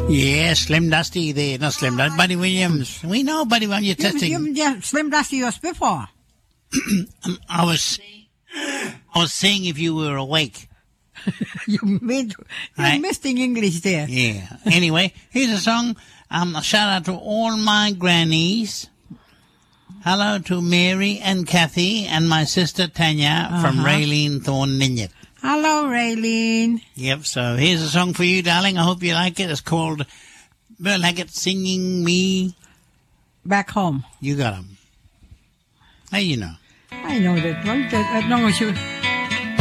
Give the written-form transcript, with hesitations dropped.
Yeah, Slim Dusty there. Not Slim Dusty, Buddy Williams. We know Buddy Williams. You're testing. Yeah, Slim Dusty was before. I was seeing if you were awake. You're missing English there. Yeah. Anyway, here's a song. A shout out to all my grannies. Hello to Mary and Kathy and my sister Tanya from Raylene Thorne Ninyat. Hello, Raylene. Yep, so here's a song for you, darling. I hope you like it. It's called Merle Haggard Singing Me Back Home. You got 'em. Hey, you know. I know that one. As long as you